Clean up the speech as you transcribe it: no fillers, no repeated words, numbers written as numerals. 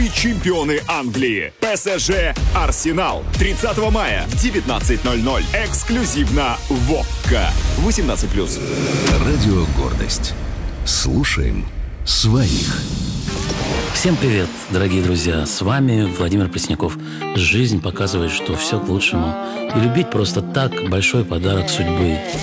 Новые чемпионы Англии. ПСЖ Арсенал. 30 мая в 19:00. Эксклюзивно в ОККО. 18+. Радио «Гордость». Слушаем своих. Всем привет, дорогие друзья! С вами Владимир Пресняков. Жизнь показывает, что все к лучшему. И любить просто так – большой подарок судьбы.